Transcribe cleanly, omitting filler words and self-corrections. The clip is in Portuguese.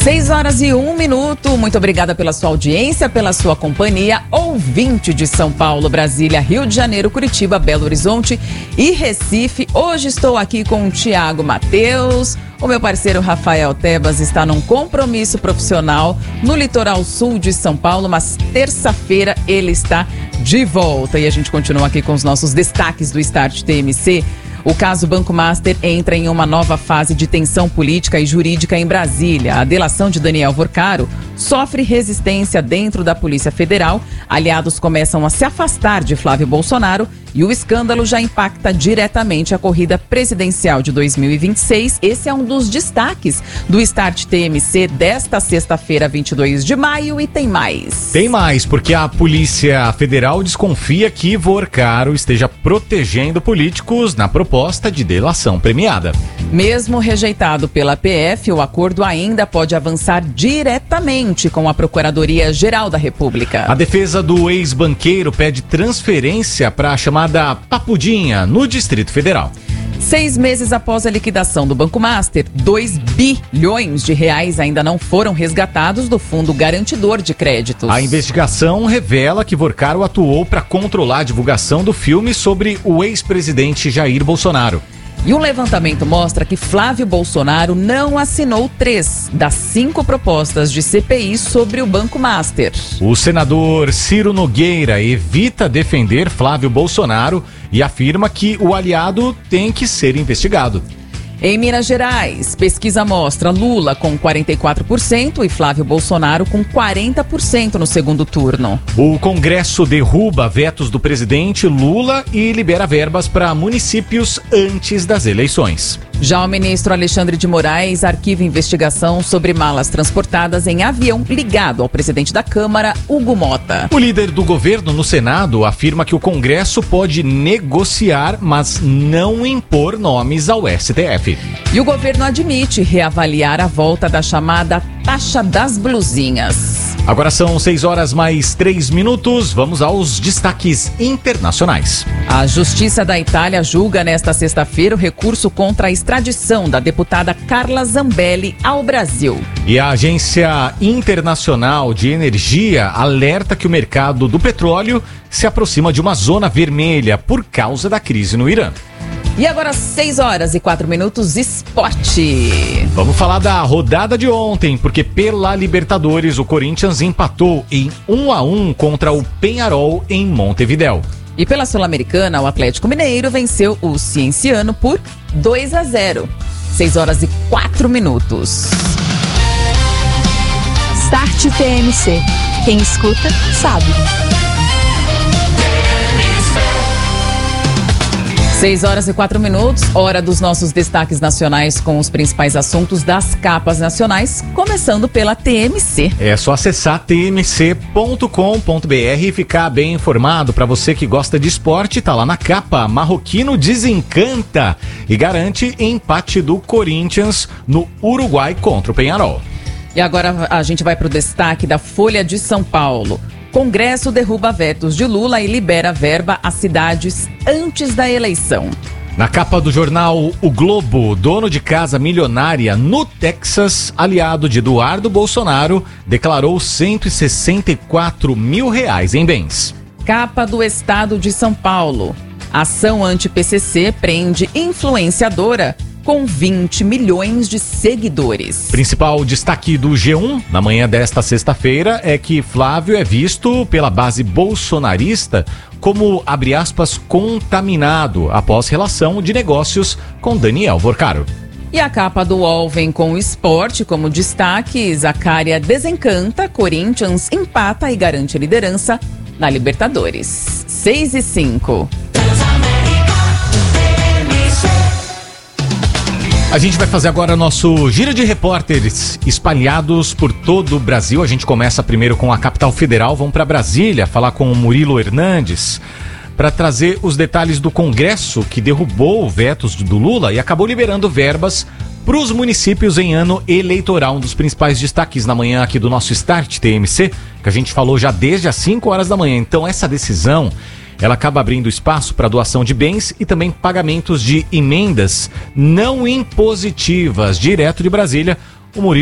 6h01. Muito obrigada pela sua audiência, pela sua companhia. Ouvinte de São Paulo, Brasília, Rio de Janeiro, Curitiba, Belo Horizonte e Recife. Hoje estou aqui com o Thiago Matheus. O meu parceiro Rafael Tebas está num compromisso profissional no litoral sul de São Paulo, mas terça-feira ele está de volta. E a gente continua aqui com os nossos destaques do Start TMC. O caso Banco Master entra em uma nova fase de tensão política e jurídica em Brasília. A delação de Daniel Vorcaro sofre resistência dentro da Polícia Federal. Aliados começam a se afastar de Flávio Bolsonaro e o escândalo já impacta diretamente a corrida presidencial de 2026. Esse é um dos destaques do Start TMC desta sexta-feira, 22 de maio, e tem mais. Tem mais, porque a Polícia Federal desconfia que Vorcaro esteja protegendo políticos na proposta de delação premiada. Mesmo rejeitado pela PF, o acordo ainda pode avançar diretamente com a Procuradoria-Geral da República. A defesa do ex-banqueiro pede transferência para a chamada Papudinha, no Distrito Federal. 6 meses após a liquidação do Banco Master, 2 bilhões de reais ainda não foram resgatados do Fundo Garantidor de Créditos. A investigação revela que Vorcaro atuou para controlar a divulgação do filme sobre o ex-presidente Jair Bolsonaro. E um levantamento mostra que Flávio Bolsonaro não assinou 3 das 5 propostas de CPI sobre o Banco Master. O senador Ciro Nogueira evita defender Flávio Bolsonaro e afirma que o aliado tem que ser investigado. Em Minas Gerais, pesquisa mostra Lula com 44% e Flávio Bolsonaro com 40% no segundo turno. O Congresso derruba vetos do presidente Lula e libera verbas para municípios antes das eleições. Já o ministro Alexandre de Moraes arquiva investigação sobre malas transportadas em avião ligado ao presidente da Câmara, Hugo Mota. O líder do governo no Senado afirma que o Congresso pode negociar, mas não impor nomes ao STF. E o governo admite reavaliar a volta da chamada taxa das blusinhas. Agora são 6h mais 3. Vamos aos destaques internacionais. A Justiça da Itália julga nesta sexta-feira o recurso contra a extradição da deputada Carla Zambelli ao Brasil. E a Agência Internacional de Energia alerta que o mercado do petróleo se aproxima de uma zona vermelha por causa da crise no Irã. E agora 6h04, esporte. Vamos falar da rodada de ontem, porque pela Libertadores o Corinthians empatou em 1-1 contra o Peñarol em Montevidéu. E pela Sul-Americana, o Atlético Mineiro venceu o Cienciano por 2-0. 6h04. Start TMC. Quem escuta, sabe. 6h04, hora dos nossos destaques nacionais com os principais assuntos das capas nacionais, começando pela TMC. É só acessar tmc.com.br e ficar bem informado. Para você que gosta de esporte, tá lá na capa. Marroquino desencanta e garante empate do Corinthians no Uruguai contra o Peñarol. E agora a gente vai para o destaque da Folha de São Paulo. Congresso derruba vetos de Lula e libera verba a cidades antes da eleição. Na capa do jornal O Globo, dono de casa milionária no Texas, aliado de Eduardo Bolsonaro, declarou R$164 mil em bens. Capa do Estado de São Paulo. Ação anti-PCC prende influenciadora com 20 milhões de seguidores. Principal destaque do G1 na manhã desta sexta-feira é que Flávio é visto pela base bolsonarista como, abre aspas, contaminado após relação de negócios com Daniel Vorcaro. E a capa do UOL vem com o esporte como destaque. Zacária desencanta, Corinthians empata e garante liderança na Libertadores. 6h05. A gente vai fazer agora nosso giro de repórteres espalhados por todo o Brasil. A gente começa primeiro com a capital federal. Vamos para Brasília falar com o Murilo Hernandes para trazer os detalhes do Congresso que derrubou vetos do Lula e acabou liberando verbas para os municípios em ano eleitoral. Um dos principais destaques na manhã aqui do nosso Start TMC, que a gente falou já desde as 5 horas da manhã. Então essa decisão, ela acaba abrindo espaço para doação de bens e também pagamentos de emendas não impositivas. Direto de Brasília, o Murilo